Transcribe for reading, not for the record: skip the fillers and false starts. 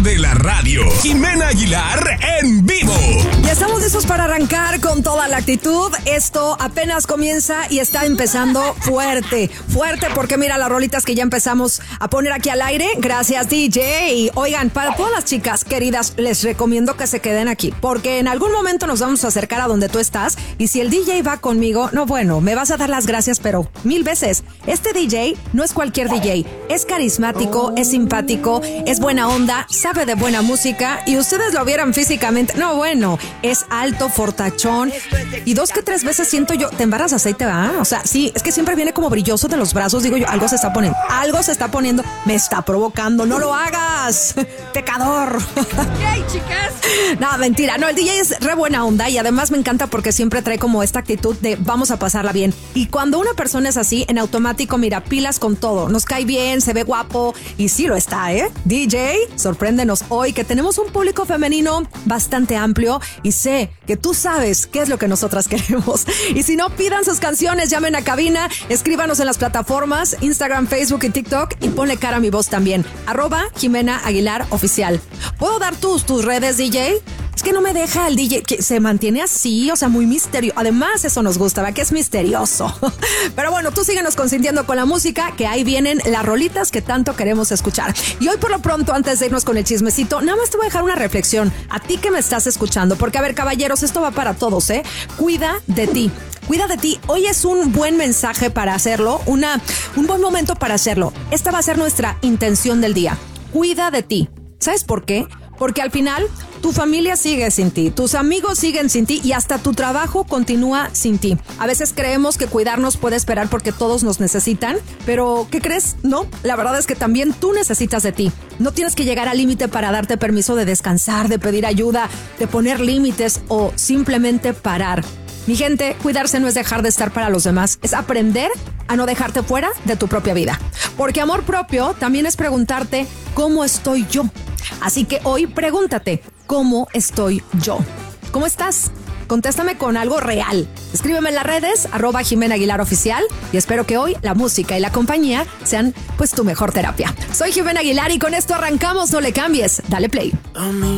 de la radio, Jimena Aguilar en vivo. Ya estamos listos para arrancar con toda la actitud. Esto apenas comienza y está empezando fuerte porque mira las rolitas que ya empezamos a poner aquí al aire. Gracias, DJ. Oigan, para todas las chicas queridas, les recomiendo que se queden aquí porque en algún momento nos vamos a acercar a donde tú estás y si el DJ va conmigo, no, bueno, me vas a dar las gracias, pero 1000 veces. Este DJ no es cualquier DJ, es carismático, es simpático, es buena onda, sabe de buena música y ustedes lo vieran físicamente, no, bueno, es alto, fortachón y 2 que 3 veces siento yo, ¿te embarras aceite, va? O sea, sí, es que siempre viene como brilloso de los brazos, digo yo, algo se está poniendo, me está provocando, no lo hagas, pecador. ¿Qué, chicas? No, mentira, no, el DJ es re buena onda y además me encanta porque siempre trae como esta actitud de vamos a pasarla bien. Y cuando una persona es así, en automático, mira, pilas con todo, nos cae bien, se ve guapo y sí lo está, ¿eh? DJ, sorpréndenos hoy que tenemos un público femenino bastante amplio y sé que tú sabes qué es lo que nosotras queremos. Y si no, pidan sus canciones, llamen a cabina, escríbanos en las plataformas, Instagram, Facebook y TikTok y ponle cara a mi voz también. @Jimena Aguilar Oficial. ¿Puedo dar tus redes, DJ? Es que no me deja el DJ, que se mantiene así, o sea, muy misterioso. Además, eso nos gusta, ¿verdad? Que es misterioso. Pero bueno, tú síguenos consintiendo con la música, que ahí vienen las rolitas que tanto queremos escuchar. Y hoy por lo pronto, antes de irnos con el chismecito, nada más te voy a dejar una reflexión a ti que me estás escuchando. Porque, a ver, caballeros, esto va para todos, ¿eh? Cuida de ti. Cuida de ti. Hoy es un buen mensaje para hacerlo, un buen momento para hacerlo. Esta va a ser nuestra intención del día. Cuida de ti. ¿Sabes por qué? Porque al final tu familia sigue sin ti, tus amigos siguen sin ti y hasta tu trabajo continúa sin ti. A veces creemos que cuidarnos puede esperar porque todos nos necesitan, pero ¿qué crees? No, la verdad es que también tú necesitas de ti. No tienes que llegar al límite para darte permiso de descansar, de pedir ayuda, de poner límites o simplemente parar. Mi gente, cuidarse no es dejar de estar para los demás, es aprender a no dejarte fuera de tu propia vida. Porque amor propio también es preguntarte ¿cómo estoy yo? Así que hoy pregúntate, ¿cómo estoy yo? ¿Cómo estás? Contéstame con algo real. Escríbeme en las redes, @Jimena Aguilar Oficial y espero que hoy la música y la compañía sean pues tu mejor terapia. Soy Jimena Aguilar y con esto arrancamos, no le cambies, dale play.